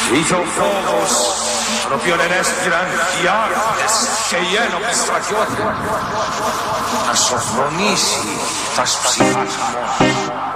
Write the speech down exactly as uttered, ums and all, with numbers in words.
Είχε ο φόβος, τον οποίον ενέσπηραν οι άρχοντες και οι ένοπλοι στρατιώτες, να σοφρονήσει τας ψυχάς μου.